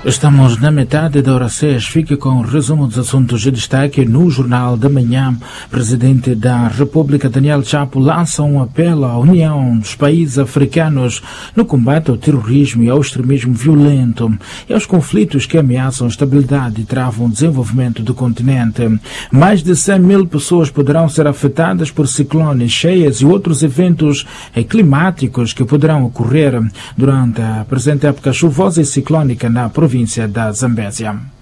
Estamos na metade da hora 6. Fique com o resumo dos assuntos de destaque no Jornal da Manhã. Presidente da República, Daniel Chapo, lança um apelo à União dos países africanos no combate ao terrorismo e ao extremismo violento e aos conflitos que ameaçam a estabilidade e travam o desenvolvimento do continente. Mais de 100 mil pessoas poderão ser afetadas por ciclones, cheias e outros eventos climáticos que poderão ocorrer durante a presente época chuvosa e ciclónica na província da Zambésia.